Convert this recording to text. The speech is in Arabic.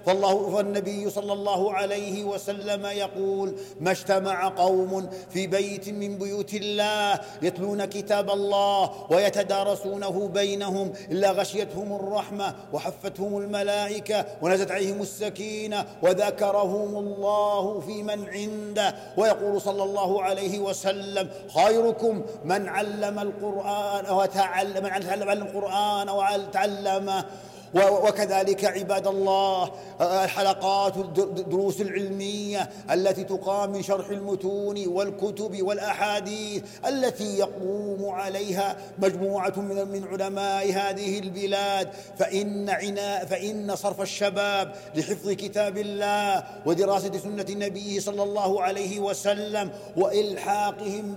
فالنبي صلى الله عليه وسلم يقول: ما اجتمع قوم في بيت من بيوت الله يتلون كتاب الله ويتدارسونه بينهم إلا غشيتهم الرحمة وحفتهم الملائكة ونزلت عليهم السكينة وذكرهم الله في من عنده. ويقول صلى الله عليه وسلم: خيركم من علم القرآن وتعلمه. وكذلك عباد الله الحلقات الدروس العلمية التي تقام من شرح المتون والكتب والأحاديث التي يقوم عليها مجموعة من علماء هذه البلاد، فإن صرف الشباب لحفظ كتاب الله ودراسة سنة النبي صلى الله عليه وسلم وإلحاقهم